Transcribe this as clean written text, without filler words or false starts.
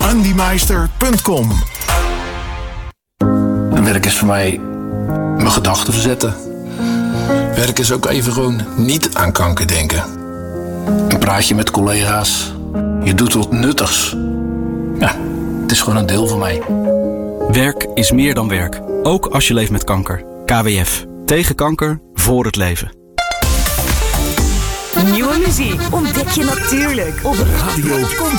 handymeister.com. Werk is voor mij mijn gedachten verzetten. Werk is ook even gewoon niet aan kanker denken. Een praatje met collega's. Je doet wat nuttigs. Ja, het is gewoon een deel van mij. Werk is meer dan werk. Ook als je leeft met kanker. KWF. Tegen kanker, voor het leven. Nieuwe muziek ontdek je natuurlijk op Radio Kontakt.